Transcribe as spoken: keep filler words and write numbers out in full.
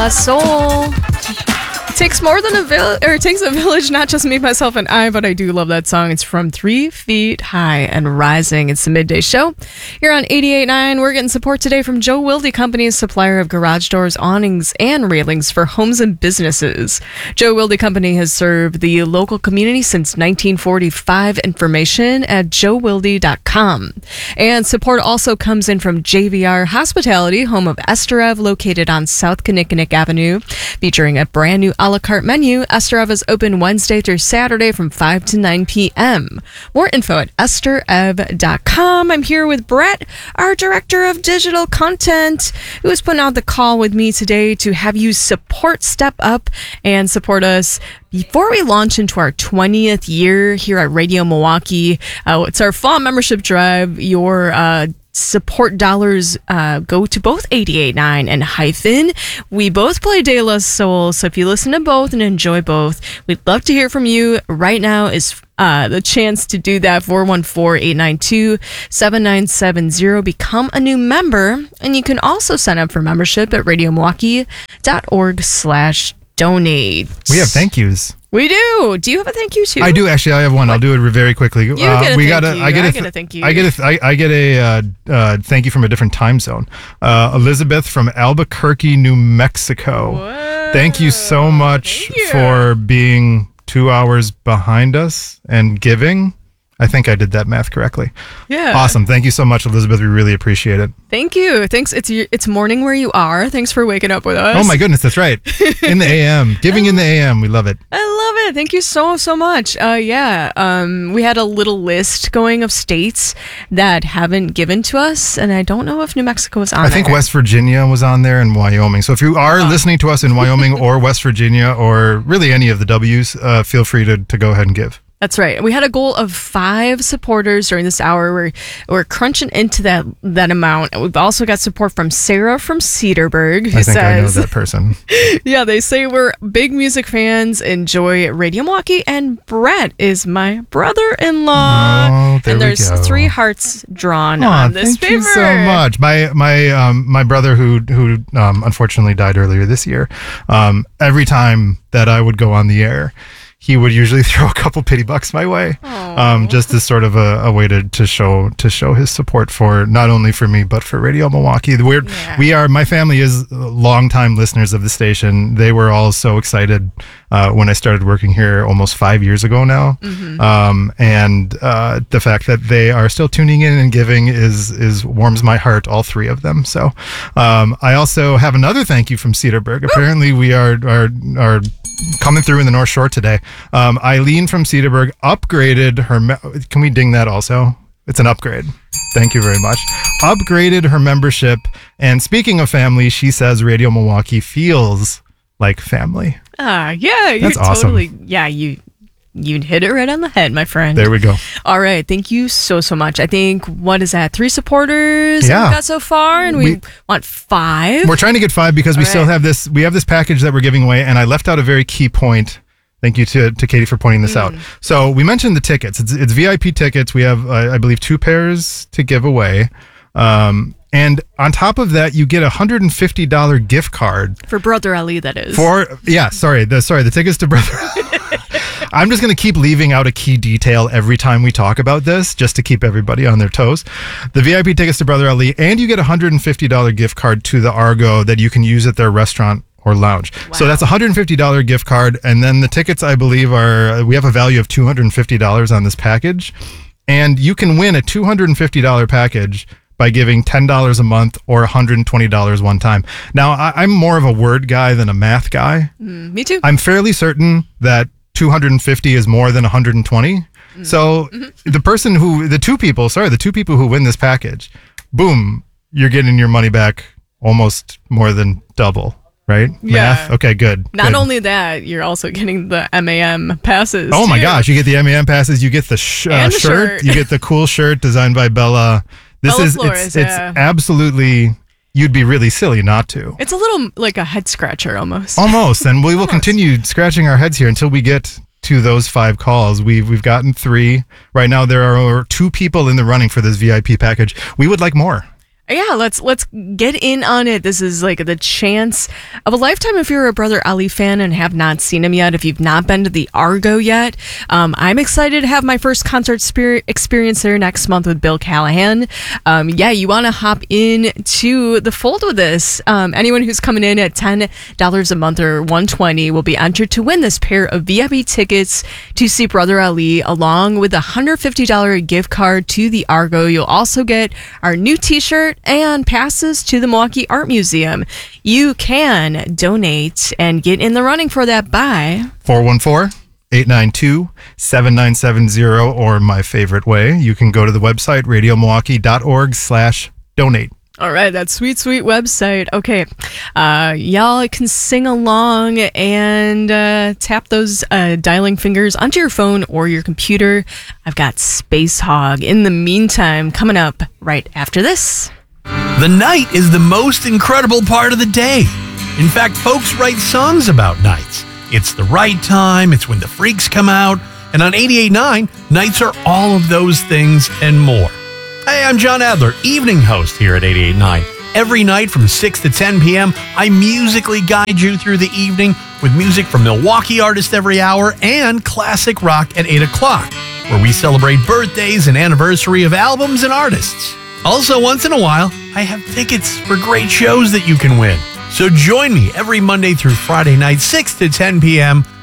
La Soul. It takes more than a village, or it takes a village, not just me, myself, and I, but I do love that song. It's from Three Feet High and Rising. It's the Midday Show. Here on eighty-eight point nine, we're getting support today from Joe Wilde Company, supplier of garage doors, awnings, and railings for homes and businesses. Joe Wilde Company has served the local community since nineteen forty-five. Information at joe wilde dot com. And support also comes in from J V R Hospitality, home of Esterev, located on South Kinnickinnick Avenue, featuring a brand new a la carte menu. Esterev is open Wednesday through Saturday from five to nine p.m. More info at esterev dot com. I'm here with Brett, our director of digital content, who is putting out the call with me today to have you support Step Up and support us before we launch into our twentieth year here at Radio Milwaukee. Uh, it's our fall membership drive. Your uh, support dollars uh, go to both eighty-eight point nine and Hyphen. We both play De La Soul, so if you listen to both and enjoy both, we'd love to hear from you. Right now is uh, the chance to do that. Four one four, eight nine two, seven nine seven zero. Become a new member, and you can also sign up for membership at radio milwaukee dot org slash donate. We have thank yous. We do. Do you have a thank you too? I do actually. I have one. What? I'll do it very quickly. You uh, get a we thank gotta, you. I get I a, get a thank you. I get a. I, I get a uh, uh, thank you from a different time zone. Uh, Elizabeth from Albuquerque, New Mexico. Whoa. Thank you so much you. for being two hours behind us and giving. I think I did that math correctly. Yeah. Awesome. Thank you so much, Elizabeth. We really appreciate it. Thank you. Thanks. It's it's morning where you are. Thanks for waking up with us. Oh my goodness, that's right. In the A M. Giving in the A M. We love it. I love it. Thank you so, so much. Uh, yeah. Um, we had a little list going of states that haven't given to us, and I don't know if New Mexico is on I think there. West Virginia was on there and Wyoming. So if you are oh. listening to us in Wyoming or West Virginia or really any of the W's, uh, feel free to, to go ahead and give. That's right. We had a goal of five supporters during this hour. We're, we're crunching into that that amount. And we've also got support from Sarah from Cedarburg, who I think says, I know that person. Yeah, they say we're big music fans, enjoy Radio Milwaukee, and Brett is my brother-in-law. Oh, there and there's we go. three hearts drawn Aw, on this thank paper. you so much. My my um my brother who who um unfortunately died earlier this year. Um, every time that I would go on the air, he would usually throw a couple pity bucks my way, um, just as sort of a, a way to, to show to show his support for not only for me but for Radio Milwaukee. We're, Yeah. we are my family is longtime listeners of the station. They were all so excited uh, when I started working here almost five years ago now, Mm-hmm. um, and uh, the fact that they are still tuning in and giving is is warms my heart. All three of them. So um, I also have another thank you from Cedarburg. Apparently, we are are are. coming through in the North Shore today. Um, Eileen from Cedarburg upgraded her... Me- Can we ding that also? It's an upgrade. Thank you very much. Upgraded her membership. And speaking of family, she says Radio Milwaukee feels like family. Ah, yeah. You That's awesome. totally, yeah, you... You hit it right on the head, my friend. There we go. All right. Thank you so, so much. I think, what is that? Three supporters Yeah. that we got so far, and we, We- want five. We're trying to get five because we All still right. have this... We have this package that we're giving away, and I left out a very key point. Thank you to, to Katie for pointing this out. So we mentioned the tickets. It's, it's V I P tickets. We have, uh, I believe, two pairs to give away. Um, and on top of that, you get a one hundred fifty dollars gift card. For Brother Ali, that is. For, yeah, sorry. The, sorry, the tickets to Brother I'm just going to keep leaving out a key detail every time we talk about this, just to keep everybody on their toes. The V I P tickets to Brother Ali, and you get a one hundred fifty dollars gift card to the Argo that you can use at their restaurant or lounge. Wow. So that's a one hundred fifty dollars gift card. And then the tickets, I believe, are, we have a value of two hundred fifty dollars on this package. And you can win a two hundred fifty dollars package by giving ten dollars a month or one hundred twenty dollars one time. Now, I, I'm more of a word guy than a math guy. Mm, me too. I'm fairly certain that two hundred fifty is more than one hundred twenty. Mm-hmm. So mm-hmm. the person who, the two people, sorry, the two people who win this package, boom, you're getting your money back almost more than double, right? Yeah. Math? Okay, good. Not good. only that, you're also getting the M A M passes. Oh my too. gosh, you get the M A M passes, you get the sh- uh, And the shirt, shirt. you get the cool shirt designed by Bella. This Bella is, Flores, it's, yeah. it's absolutely, you'd be really silly not to. It's a little like a head scratcher almost. Almost, and we will Almost. continue scratching our heads here until we get to those five calls. We've we've gotten three. Right now there are two people in the running for this V I P package. We would like more. Yeah, let's let's get in on it. This is like the chance of a lifetime if you're a Brother Ali fan and have not seen him yet. If you've not been to the Argo yet, um, I'm excited to have my first concert spirit experience there next month with Bill Callahan. Um, yeah, you want to hop in to the fold with this. Um, anyone who's coming in at ten dollars a month or one hundred twenty dollars will be entered to win this pair of V I P tickets to see Brother Ali, along with a one hundred fifty dollars gift card to the Argo. You'll also get our new t-shirt and passes to the Milwaukee Art Museum. You can donate and get in the running for that by four one four, eight nine two, seven nine seven zero, or my favorite way, you can go to the website radio milwaukee dot org slash donate. All right, that sweet, sweet website. Okay, uh, y'all can sing along and uh, tap those uh, dialing fingers onto your phone or your computer. I've got Space Hog in the meantime coming up right after this. The night is the most incredible part of the day. In fact, folks write songs about nights. It's the right time, it's when the freaks come out, and on eighty-eight point nine, nights are all of those things and more. Hey, I'm John Adler, evening host here at eighty-eight point nine. Every night from six to ten p.m., I musically guide you through the evening with music from Milwaukee artists every hour and classic rock at eight o'clock, where we celebrate birthdays and anniversary of albums and artists. Also, once in a while, I have tickets for great shows that you can win. So join me every Monday through Friday night, six to ten p.m.,